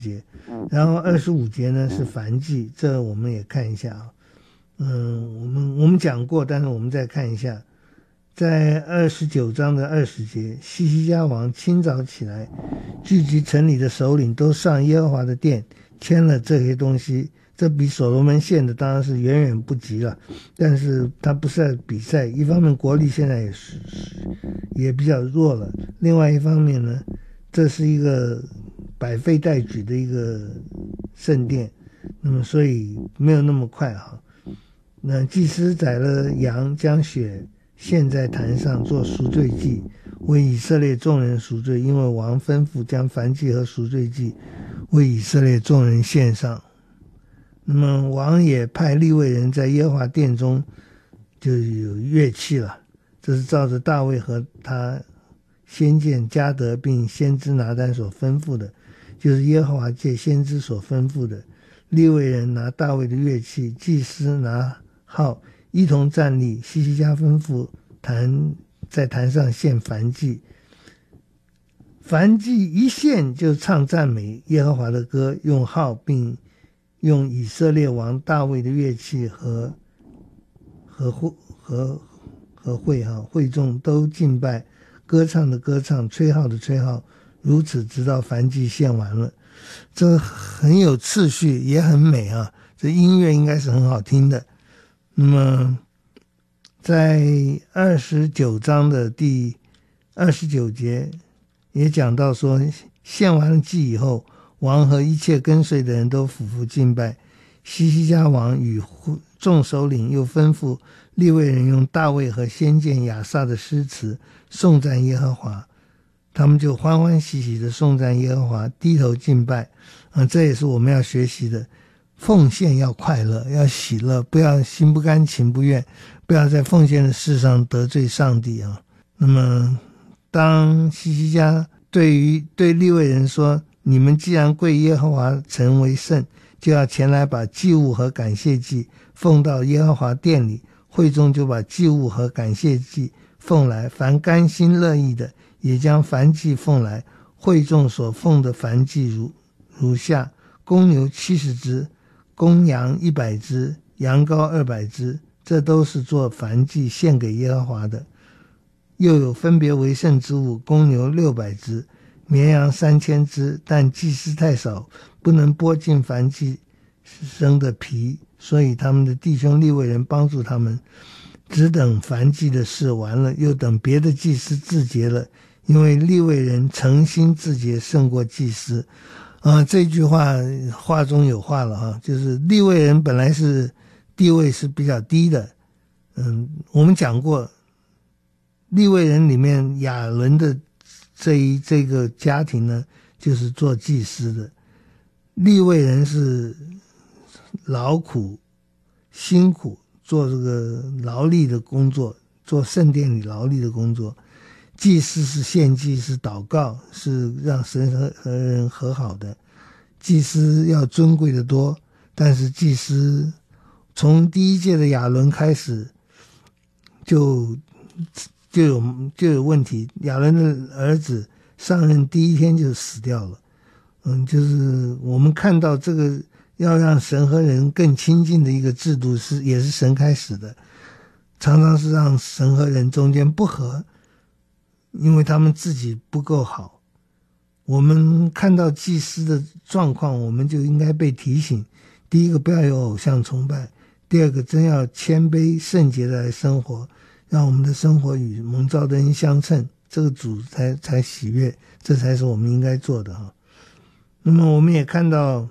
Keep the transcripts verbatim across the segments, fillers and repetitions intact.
节，然后二十五节呢是燔祭，这我们也看一下啊。嗯，我们我们讲过，但是我们再看一下，在二十九章的二十节，西西家王清早起来，聚集城里的首领，都上耶和华的殿，签了这些东西。这比所罗门献的当然是远远不及了，但是他不是在比赛，一方面国力现在也是也比较弱了，另外一方面呢，这是一个百废待举的一个圣殿，那么所以没有那么快哈。那祭司宰了羊，将血献在坛上做赎罪祭，为以色列众人赎罪，因为王吩咐将燔祭和赎罪祭为以色列众人献上。那么王也派利未人在耶和华殿中就有乐器了，这是照着大卫和他先见迦得并先知拿单所吩咐的，就是耶和华借先知所吩咐的。利未人拿大卫的乐器，祭司拿号，一同站立。西西家吩咐坛在坛上献燔祭，燔祭一献就唱赞美耶和华的歌，用号并用以色列王大卫的乐器和和会和和会哈会众都敬拜，歌唱的歌唱，吹号的吹号，如此直到燔祭献完了。这很有次序，也很美啊！这音乐应该是很好听的。那么，在二十九章的第二十九节也讲到说，献完了祭以后，王和一切跟随的人都俯伏敬拜。西西家王与众首领又吩咐利未人用大卫和先见亚萨的诗词颂赞耶和华，他们就欢欢喜喜的颂赞耶和华，低头敬拜。嗯，这也是我们要学习的，奉献要快乐，要喜乐，不要心不甘情不愿，不要在奉献的事上得罪上帝啊。那么当西西家对于对利未人说，你们既然归耶和华城为圣，就要前来把祭物和感谢祭奉到耶和华殿里，会众就把祭物和感谢祭奉来，凡甘心乐意的也将燔祭奉来。会众所奉的燔祭如如下：公牛七十只，公羊一百只，羊羔二百只，这都是做燔祭献给耶和华的。又有分别为圣之物，公牛六百只，绵羊三千只，但祭司太少，不能剥尽燔祭生的皮，所以他们的弟兄利未人帮助他们，只等燔祭的事完了，又等别的祭司自洁了，因为利未人诚心自洁胜过祭司。啊，这句话话中有话了哈，就是利未人本来是地位是比较低的。嗯，我们讲过，利未人里面亚伦的这一这个家庭呢，就是做祭司的。利未人是劳苦辛苦做这个劳力的工作，做圣殿里劳力的工作。祭司是献祭，是祷告，是让神和和人和好的。祭司要尊贵的多，但是祭司从第一届的亚伦开始就就有就有问题。亚伦的儿子上任第一天就死掉了。嗯，就是我们看到这个要让神和人更亲近的一个制度是也是神开始的，常常是让神和人中间不和，因为他们自己不够好。我们看到祭司的状况，我们就应该被提醒，第一个不要有偶像崇拜，第二个真要谦卑圣洁的来生活，让我们的生活与蒙召的人相称，这个主才才喜悦，这才是我们应该做的哈。那么我们也看到，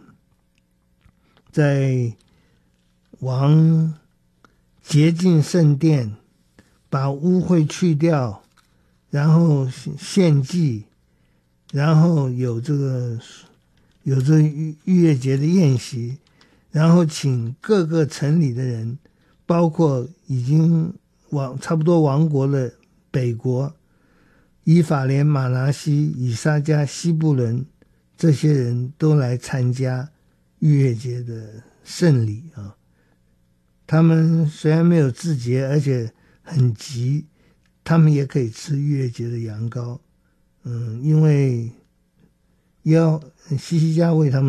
在王洁净圣殿，把污秽去掉，然后献祭，然后有这个有这逾越节的宴席，然后请各个城里的人，包括已经亡差不多亡国的北国以法莲、马拿西、以撒迦、西布伦，这些人都来参加逾越节的圣礼啊。他们虽然没有自洁，而且很急，他们也可以吃逾越节的羊羔。嗯，因为要西西家为他们